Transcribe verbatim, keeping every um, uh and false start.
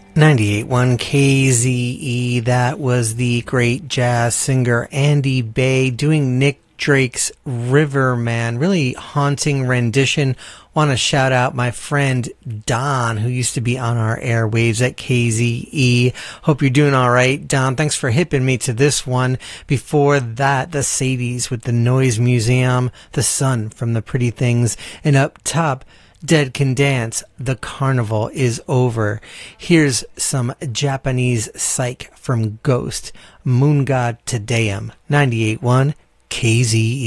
ninety-eight point one K Z E, that was the great jazz singer Andy Bay doing Nick Drake's Riverman. Really haunting rendition. Want to shout out my friend Don, who used to be on our airwaves at K Z E. Hope you're doing all right, Don. Thanks for hipping me to this one. Before that, the Sadies with the Noise Museum, The Sun from The Pretty Things, and up top, Dead Can Dance, The Carnival Is Over. Here's some Japanese psych from Ghost, Moon God Te Deum, ninety-eight point one K Z E.